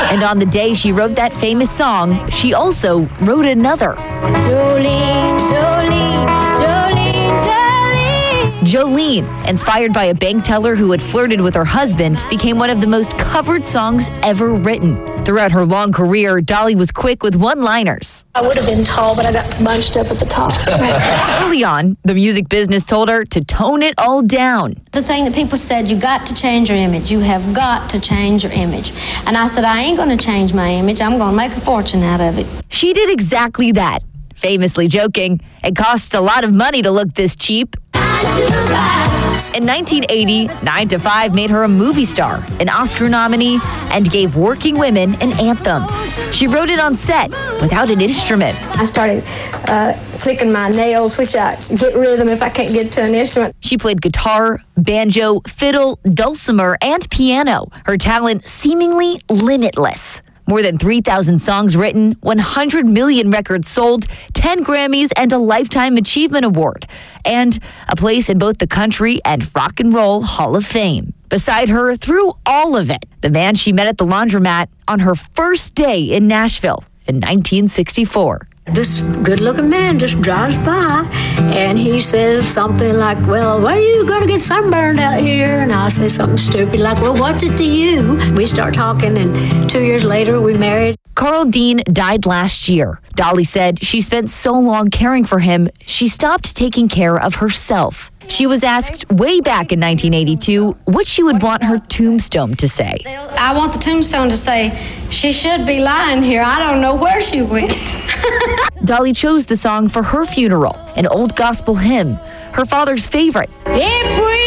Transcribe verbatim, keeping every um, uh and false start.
And on the day she wrote that famous song, she also wrote another. Jolene, Jolene, Jolene, Jolene. Jolene, inspired by a bank teller who had flirted with her husband, became one of the most covered songs ever written. Throughout her long career, Dolly was quick with one-liners. I would have been tall, but I got bunched up at the top. Early on, the music business told her to tone it all down. The thing that people said, you got to change your image. You have got to change your image. And I said, I ain't going to change my image. I'm going to make a fortune out of it. She did exactly that, famously joking, it costs a lot of money to look this cheap. In nineteen eighty, nine to five made her a movie star, an Oscar nominee, and gave working women an anthem. She wrote it on set without an instrument. I started uh, clicking my nails, which I get rhythm if I can't get to an instrument. She played guitar, banjo, fiddle, dulcimer, and piano, her talent seemingly limitless. More than three thousand songs written, one hundred million records sold, ten Grammys, and a Lifetime Achievement Award, and a place in both the Country and Rock and Roll Hall of Fame. Beside her, through all of it, the man she met at the laundromat on her first day in Nashville in nineteen sixty-four. This good-looking man just drives by, and he says something like, well, where are you going to get sunburned out here? And I say something stupid like, well, what's it to you? We start talking, and two years later, we married. Carl Dean died last year. Dolly said she spent so long caring for him, she stopped taking care of herself. She was asked way back in nineteen eighty-two what she would want her tombstone to say. I want the tombstone to say, she should be lying here. I don't know where she went. Dolly chose the song for her funeral, an old gospel hymn, her father's favorite. If we